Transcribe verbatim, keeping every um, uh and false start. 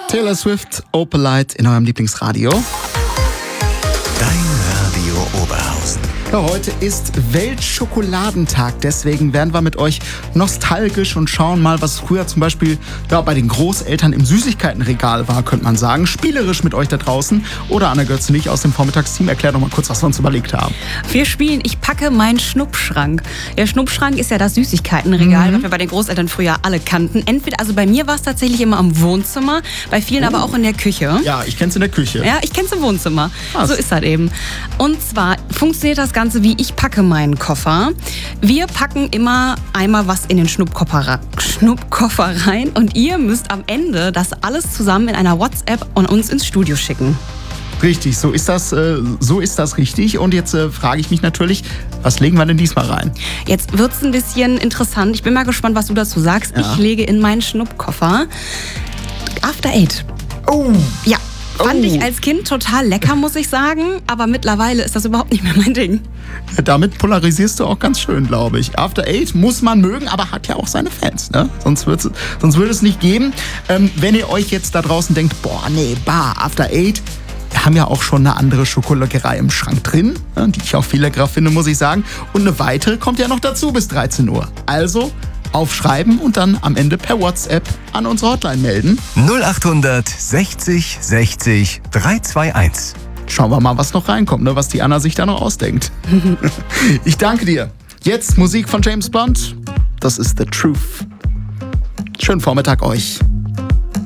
Taylor Swift, Opalite in eurem Lieblingsradio. Dein Radio Oberhausen. Ja, heute ist Weltschokoladentag, deswegen werden wir mit euch nostalgisch und schauen mal, was früher zum Beispiel ja, bei den Großeltern im Süßigkeitenregal war, könnte man sagen. Spielerisch mit euch da draußen. Oder Anna Götze nicht aus dem Vormittagsteam. Erklär doch mal kurz, was wir uns überlegt haben. Wir spielen Ich packe meinen Schnuppschrank. Der Schnuppschrank ist ja das Süßigkeitenregal, mhm. das wir bei den Großeltern früher alle kannten. Entweder, also bei mir war es tatsächlich immer am Wohnzimmer, bei vielen oh. aber auch in der Küche. Ja, ich kenn's in der Küche. Ja, ich kenn's im Wohnzimmer. Was? So ist das eben. Und zwar funktioniert das Ganze wie ich packe meinen Koffer. Wir packen immer einmal was in den Schnuppkoffer, Schnuppkoffer rein und ihr müsst am Ende das alles zusammen in einer WhatsApp und uns ins Studio schicken. Richtig, so ist das, äh, so ist das richtig. Und jetzt äh, frage ich mich natürlich, was legen wir denn diesmal rein? Jetzt wird's ein bisschen interessant. Ich bin mal gespannt, was du dazu sagst. Ja. Ich lege in meinen Schnuppkoffer After Eight. Oh! Ja. Fand oh. ich als Kind total lecker, muss ich sagen. Aber mittlerweile ist das überhaupt nicht mehr mein Ding. Ja, damit polarisierst du auch ganz schön, glaube ich. After Eight muss man mögen, aber hat ja auch seine Fans. Ne? Sonst würde sonst es nicht geben. Ähm, wenn ihr euch jetzt da draußen denkt, boah, nee, bah, After Eight. Wir haben ja auch schon eine andere Schokoleckerei im Schrank drin, ne, die ich auch viel leckerer finde, muss ich sagen. Und eine weitere kommt ja noch dazu bis dreizehn Uhr. Also aufschreiben und dann am Ende per WhatsApp an unsere Hotline melden. null acht sechzig sechzig dreihundertzweiundundzwanzig. Schauen wir mal, was noch reinkommt, ne, was die Anna sich da noch ausdenkt. Ich danke dir. Jetzt Musik von James Blunt. Das ist The Truth. Schönen Vormittag euch.